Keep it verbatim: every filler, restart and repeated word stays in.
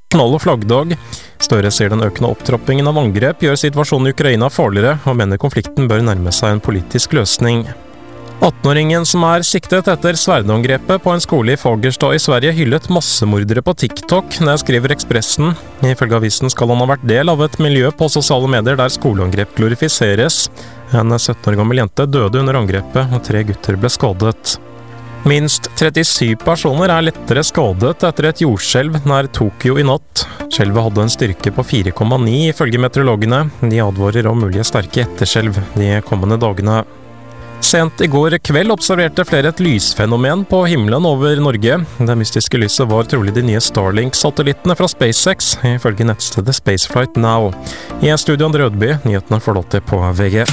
Nasjonale flaggdag. Støre sier den økende opptrappingen av angrep gjør situasjonen i Ukraina farligere, og mener konflikten bør nærme seg en politisk løsning. atten-åringen som er siktet etter sverdangrepet på en skole i Fagerstad i Sverige hyllet massemordere på TikTok, det skriver Ekspressen. Ifølge avisen skal han ha vært del av et miljø på sosiale medier der skoleangrep glorifiseres. En sytten år gammel jente døde under angrepet, og tre gutter ble skadet. Minst trettisju personer er lettere skadet etter et jordskjelv nær Tokyo i natt. Skjelvet hadde en styrke på fire komma ni ifølge meteorologene. De advarer om mulige sterke etterskjelv de kommende dagene. Sent i går kveld observerte flere et lysfenomen på himmelen over Norge. Det mystiske lyset var trolig de nye Starlink-satellittene fra SpaceX, ifølge nettstedet Spaceflight Now. I studio Andre Rødby, nyhetene får låte på V G.